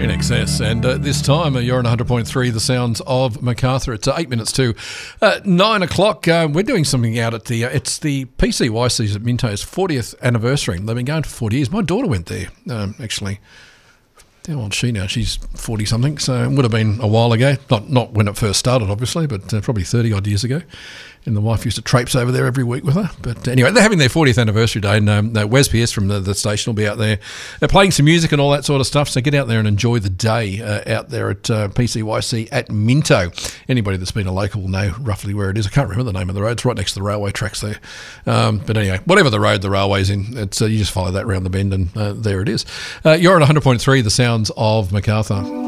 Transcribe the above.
In excess, and this time you're on 100.3, the sounds of Macarthur. It's 8 minutes to 9 o'clock. We're doing something out at it's the PCYC's at Minto's 40th anniversary. They've been going for 40 years. My daughter went there, actually. How old is she now? She's 40-something, so it would have been a while ago. Not when it first started, obviously, but probably 30-odd years ago. And the wife used to traipse over there every week with her. But anyway, they're having their 40th anniversary day, and Wes Pierce from the station will be out there playing some music and all that sort of stuff. So get out there and enjoy the day out there at PCYC at Minto. Anybody that's been a local will know roughly where it is. I can't remember the name of the road. It's right next to the railway tracks there. But anyway, whatever the road the railway's in, it's you just follow that round the bend, and there it is. You're on 100.3, the sounds of Macarthur.